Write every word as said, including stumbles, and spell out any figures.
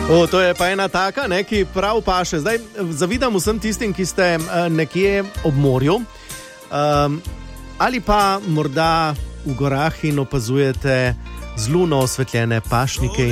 O, to je pa ena taka, ne, ki prav paše. Zdaj zavidam vsem tistim, ki ste uh, nekje ob morju um, ali pa morda v gorah in opazujete z luno osvetljene pašnike